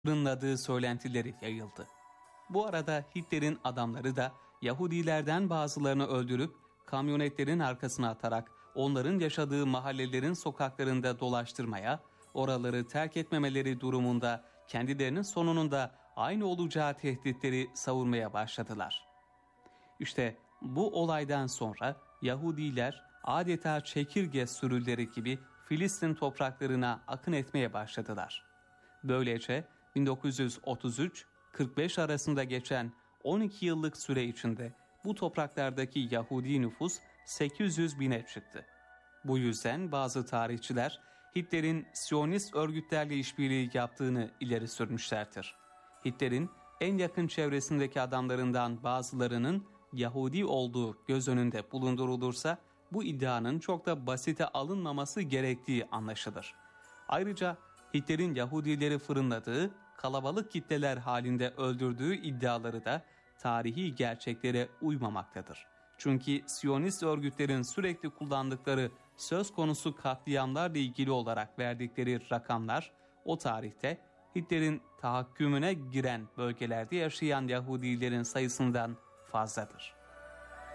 fırınladığı söylentileri yayıldı. Bu arada Hitler'in adamları da Yahudilerden bazılarını öldürüp kamyonetlerin arkasına atarak onların yaşadığı mahallelerin sokaklarında dolaştırmaya, oraları terk etmemeleri durumunda kendilerinin sonunun da aynı olacağı tehditleri savurmaya başladılar. İşte bu olaydan sonra Yahudiler adeta çekirge sürüleri gibi Filistin topraklarına akın etmeye başladılar. Böylece 1933-45 arasında geçen 12 yıllık süre içinde bu topraklardaki Yahudi nüfus 800 bine çıktı. Bu yüzden bazı tarihçiler Hitler'in Siyonist örgütlerle işbirliği yaptığını ileri sürmüşlerdir. Hitler'in en yakın çevresindeki adamlarından bazılarının Yahudi olduğu göz önünde bulundurulursa bu iddianın çok da basite alınmaması gerektiği anlaşılır. Ayrıca Hitler'in Yahudileri fırınladığı, kalabalık kitleler halinde öldürdüğü iddiaları da tarihi gerçeklere uymamaktadır. Çünkü Siyonist örgütlerin sürekli kullandıkları söz konusu katliamlarla ilgili olarak verdikleri rakamlar o tarihte Hitler'in tahakkümüne giren bölgelerde yaşayan Yahudilerin sayısından fazladır.